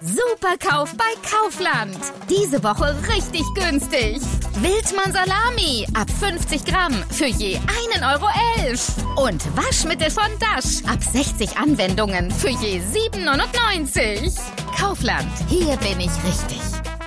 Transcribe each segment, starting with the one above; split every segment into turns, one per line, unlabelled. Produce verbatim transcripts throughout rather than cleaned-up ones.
Superkauf bei Kaufland. Diese Woche richtig günstig. Wildmann Salami ab fünfzig Gramm für je einen Euro elf. Und Waschmittel von Dash ab sechzig Anwendungen für je sieben neunundneunzig. Kaufland, hier bin ich richtig.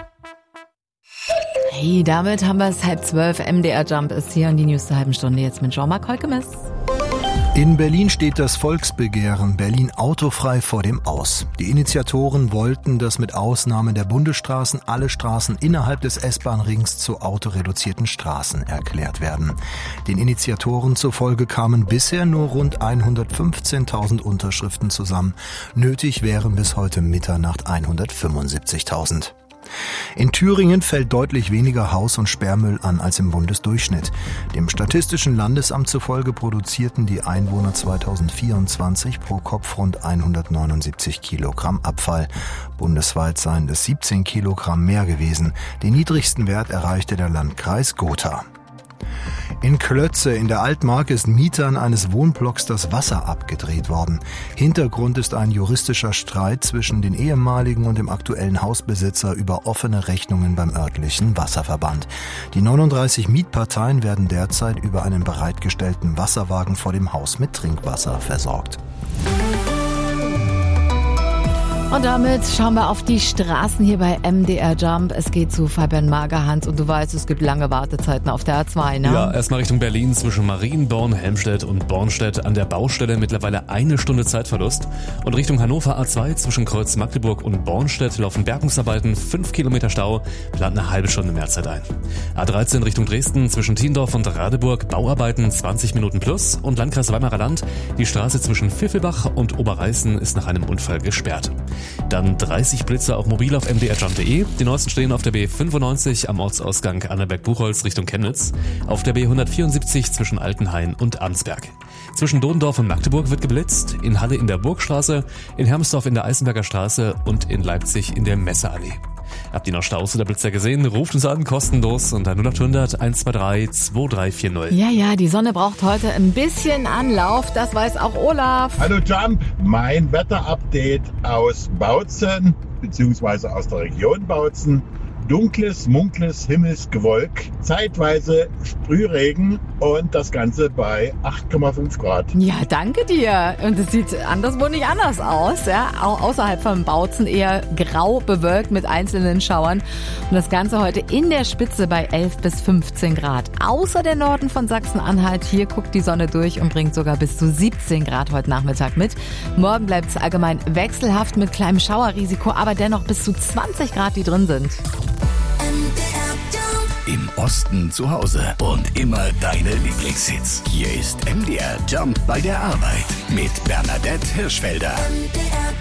Hey, damit haben wir es halb zwölf. M D R Jump ist hier und die News der halben Stunde jetzt mit Jean-Marc Holkemes.
In Berlin steht das Volksbegehren Berlin autofrei vor dem Aus. Die Initiatoren wollten, dass mit Ausnahme der Bundesstraßen alle Straßen innerhalb des S-Bahn-Rings zu autoreduzierten Straßen erklärt werden. Den Initiatoren zufolge kamen bisher nur rund hundertfünfzehntausend Unterschriften zusammen. Nötig wären bis heute Mitternacht hundertfünfundsiebzigtausend. In Thüringen fällt deutlich weniger Haus- und Sperrmüll an als im Bundesdurchschnitt. Dem Statistischen Landesamt zufolge produzierten die Einwohner zweitausendvierundzwanzig pro Kopf rund hundertneunundsiebzig Kilogramm Abfall. Bundesweit seien es siebzehn Kilogramm mehr gewesen. Den niedrigsten Wert erreichte der Landkreis Gotha. In Klötze in der Altmark ist Mietern eines Wohnblocks das Wasser abgedreht worden. Hintergrund ist ein juristischer Streit zwischen den ehemaligen und dem aktuellen Hausbesitzer über offene Rechnungen beim örtlichen Wasserverband. Die neununddreißig Mietparteien werden derzeit über einen bereitgestellten Wasserwagen vor dem Haus mit Trinkwasser versorgt.
Und damit schauen wir auf die Straßen hier bei M D R Jump. Es geht zu Fabian Magerhans und du weißt, es gibt lange Wartezeiten auf der A zwei, ne?
Ja, erstmal Richtung Berlin zwischen Marienborn, Helmstedt und Bornstedt an der Baustelle mittlerweile eine Stunde Zeitverlust. Und Richtung Hannover A zwei zwischen Kreuz Magdeburg und Bornstedt laufen Bergungsarbeiten, fünf Kilometer Stau, plant eine halbe Stunde mehr Zeit ein. A dreizehn Richtung Dresden zwischen Tiendorf und Radeburg, Bauarbeiten zwanzig Minuten plus und Landkreis Weimarer Land, die Straße zwischen Pfiffelbach und Oberreißen ist nach einem Unfall gesperrt. Dann dreißig Blitzer auch mobil auf m d r jump punkt d e. Die neuesten stehen auf der B fünfundneunzig am Ortsausgang Annaberg-Buchholz Richtung Chemnitz, auf der B hundertvierundsiebzig zwischen Altenhain und Amsberg. Zwischen Dodendorf und Magdeburg wird geblitzt, in Halle in der Burgstraße, in Hermsdorf in der Eisenberger Straße und in Leipzig in der Messeallee. Habt ihr noch Staus oder Blitzer gesehen? Ruft uns an, kostenlos unter null acht hundert eins zwei drei zwei drei vier null.
Ja, ja, die Sonne braucht heute ein bisschen Anlauf, das weiß auch Olaf.
Hallo Jump, mein Wetterupdate aus Bautzen, beziehungsweise aus der Region Bautzen. Dunkles, munkles Himmelsgewölk, zeitweise Sprühregen und das Ganze bei acht Komma fünf Grad.
Ja, danke dir. Und es sieht anderswo nicht anders aus. Ja? Au- außerhalb von Bautzen eher grau bewölkt mit einzelnen Schauern. Und das Ganze heute in der Spitze bei elf bis fünfzehn Grad. Außer der Norden von Sachsen-Anhalt. Hier guckt die Sonne durch und bringt sogar bis zu siebzehn Grad heute Nachmittag mit. Morgen bleibt es allgemein wechselhaft mit kleinem Schauerrisiko, aber dennoch bis zu zwanzig Grad, die drin sind.
Im Osten zu Hause und immer deine Lieblingshits. Hier ist M D R Jump bei der Arbeit mit Bernadette Hirschfelder.